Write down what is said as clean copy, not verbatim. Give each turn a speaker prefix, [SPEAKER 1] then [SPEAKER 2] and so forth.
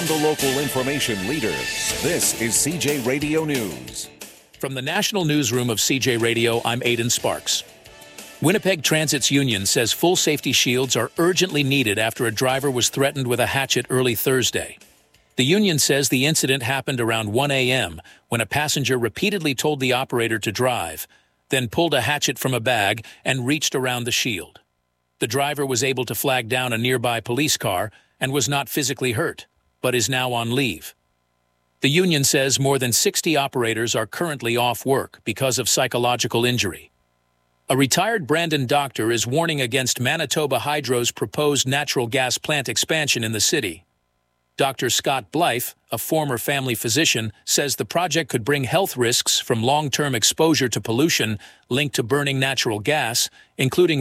[SPEAKER 1] From the local information leader, this is CJ Radio News.
[SPEAKER 2] From the National Newsroom of CJ Radio, I'm Aidan Sparks. Winnipeg Transit's union says full safety shields are urgently needed after a driver was threatened with a hatchet early Thursday. The union says the incident happened around 1 a.m. when a passenger repeatedly told the operator to drive, then pulled a hatchet from a bag and reached around the shield. The driver was able to flag down a nearby police car and was not physically hurt, but is now on leave. The union says more than 60 operators are currently off work because of psychological injury. A retired Brandon doctor is warning against Manitoba Hydro's proposed natural gas plant expansion in the city. Dr. Scott Blythe, a former family physician, says the project could bring health risks from long-term exposure to pollution linked to burning natural gas, including